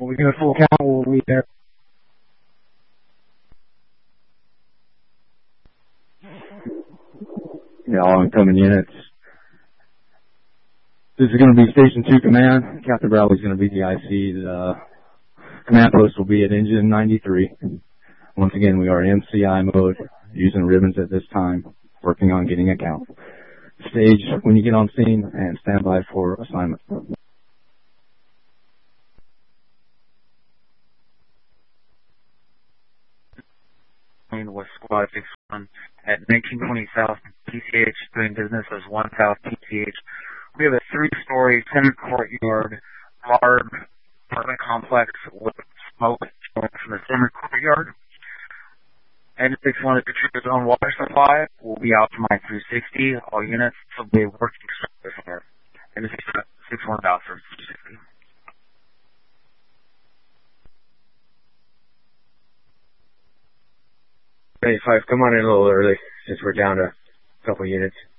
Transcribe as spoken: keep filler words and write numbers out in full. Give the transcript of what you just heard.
When we get a full count, we'll meet there. Yeah, all incoming units. This is going to be Station two Command. Captain Bradley's going to be the I C. The command post will be at Engine ninety-three. Once again, we are in M C I mode, using ribbons at this time, working on getting a count. Stage when you get on scene and stand by for assignment. With Squad six one at nineteen twenty South P C H, doing business as one South P C H. We have a three-story tenant courtyard, large apartment complex with smoke showing from the center courtyard. N six one is the trooper's own water supply. We'll be out to my three sixty. All units will be working service here. N six one out for three sixty. ninety-five, come on in a little early since we're down to a couple units.